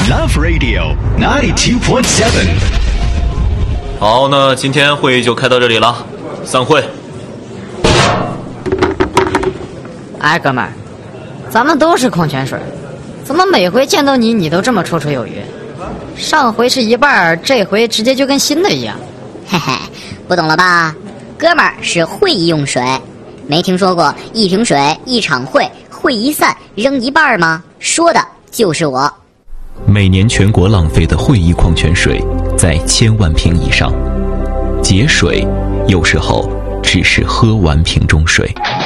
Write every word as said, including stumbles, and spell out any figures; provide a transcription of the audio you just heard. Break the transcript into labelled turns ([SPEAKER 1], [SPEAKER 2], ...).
[SPEAKER 1] Love Radio ninety-two point seven。
[SPEAKER 2] 好，那今天会议就开到这里了，散会。
[SPEAKER 3] 哎，哥们儿，咱们都是矿泉水，怎么每回见到你，你都这么绰绰有余？上回是一半，这回直接就跟新的一样。
[SPEAKER 4] 嘿嘿，不懂了吧？哥们儿是会议用水，没听说过一瓶水一场会，会一散扔一半吗？说的就是我。
[SPEAKER 5] 每年全国浪费的会议矿泉水在千万瓶以上，节水有时候只是喝完瓶中水。